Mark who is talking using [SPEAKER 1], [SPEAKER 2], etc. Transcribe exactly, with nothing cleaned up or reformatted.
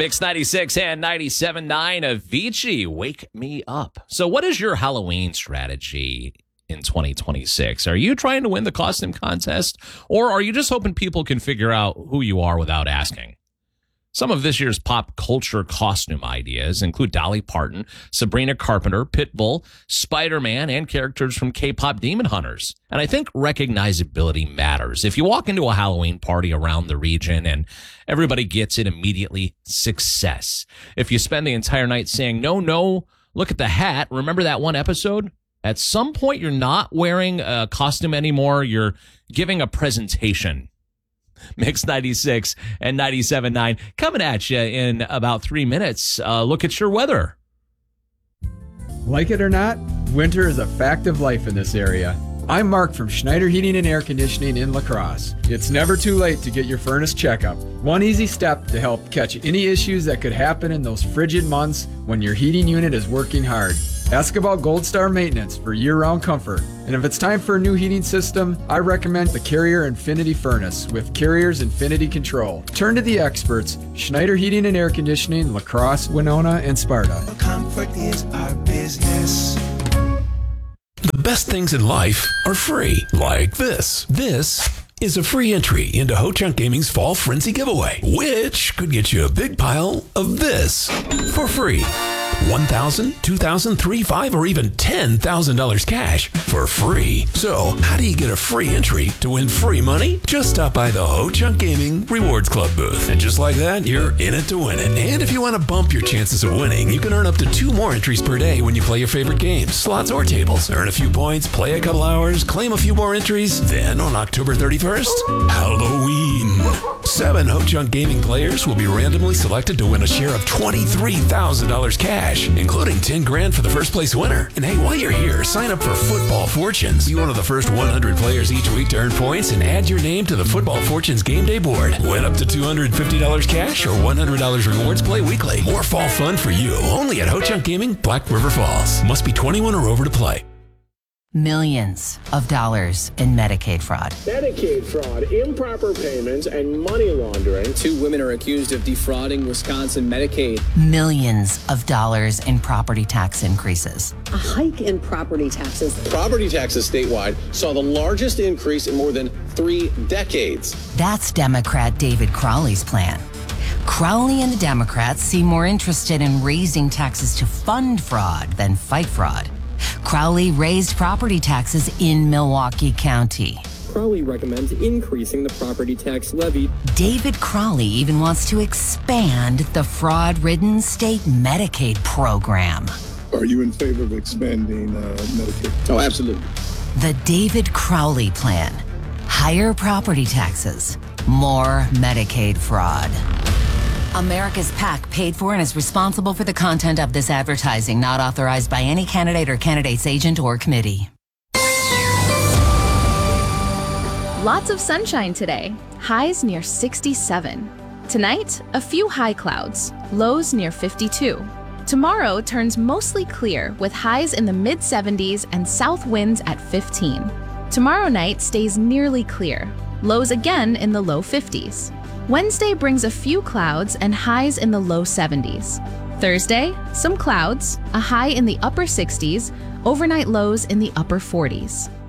[SPEAKER 1] Mix ninety-six and ninety-seven point nine Avicii, Wake Me Up. So what is your Halloween strategy in twenty twenty-six? Are you trying to win the costume contest, or are you just hoping people can figure out who you are without asking? Some of this year's pop culture costume ideas include Dolly Parton, Sabrina Carpenter, Pitbull, Spider-Man, and characters from K-pop Demon Hunters. And I think recognizability matters. If you walk into a Halloween party around the region and everybody gets it immediately, success. If you spend the entire night saying, no, no, look at the hat, remember that one episode? At some point, you're not wearing a costume anymore. You're giving a presentation. Mix ninety-six and ninety-seven point nine coming at you in about three minutes. Uh, look at your weather.
[SPEAKER 2] Like it or not, winter is a fact of life in this area. I'm Mark from Schneider Heating and Air Conditioning in La Crosse. It's never too late to get your furnace checkup. One easy step to help catch any issues that could happen in those frigid months when your heating unit is working hard. Ask about Gold Star Maintenance for year-round comfort. And if it's time for a new heating system, I recommend the Carrier Infinity Furnace with Carrier's Infinity Control. Turn to the experts, Schneider Heating and Air Conditioning, La Crosse, Winona, and Sparta.
[SPEAKER 3] Comfort is our business.
[SPEAKER 4] The best things in life are free, like this. This is a free entry into Ho-Chunk Gaming's Fall Frenzy giveaway, which could get you a big pile of this for free. one thousand dollars, two thousand dollars, three thousand dollars, five thousand dollars, or even ten thousand dollars cash for free. So, how do you get a free entry to win free money? Just stop by the Ho-Chunk Gaming Rewards Club booth. And just like that, you're in it to win it. And if you want to bump your chances of winning, you can earn up to two more entries per day when you play your favorite games, slots or tables. Earn a few points, play a couple hours, claim a few more entries. Then on October thirty-first, Halloween. Seven Ho-Chunk Gaming players will be randomly selected to win a share of twenty-three thousand dollars cash, including ten grand for the first place winner. And hey, while you're here, sign up for Football Fortunes. Be one of the first one hundred players each week to earn points and add your name to the Football Fortunes game day board. Win up to two hundred fifty dollars cash or one hundred dollars rewards. Play weekly. More fall fun for you. Only at Ho-Chunk Gaming, Black River Falls. Must be twenty-one or over to play.
[SPEAKER 5] Millions of dollars in Medicaid fraud.
[SPEAKER 6] Medicaid fraud, improper payments, and money laundering.
[SPEAKER 7] Two women are accused of defrauding Wisconsin Medicaid.
[SPEAKER 5] Millions of dollars in property tax increases.
[SPEAKER 8] A hike in property taxes.
[SPEAKER 9] Property taxes statewide saw the largest increase in more than three decades.
[SPEAKER 5] That's Democrat David Crowley's plan. Crowley and the Democrats seem more interested in raising taxes to fund fraud than fight fraud. Crowley raised property taxes in Milwaukee County.
[SPEAKER 10] Crowley recommends increasing the property tax levy.
[SPEAKER 5] David Crowley even wants to expand the fraud-ridden state Medicaid program.
[SPEAKER 11] Are you in favor of expanding uh, Medicaid?
[SPEAKER 9] Oh, absolutely.
[SPEAKER 5] The David Crowley plan. Higher property taxes, more Medicaid fraud. America's PAC paid for and is responsible for the content of this advertising, not authorized by any candidate or candidate's agent or committee.
[SPEAKER 12] Lots of sunshine today. Highs near sixty-seven. Tonight, a few high clouds. Lows near fifty-two. Tomorrow turns mostly clear with highs in the mid seventies and south winds at fifteen. Tomorrow night stays nearly clear. Lows again in the low fifties. Wednesday brings a few clouds and highs in the low seventies. Thursday, some clouds, a high in the upper sixties, overnight lows in the upper forties.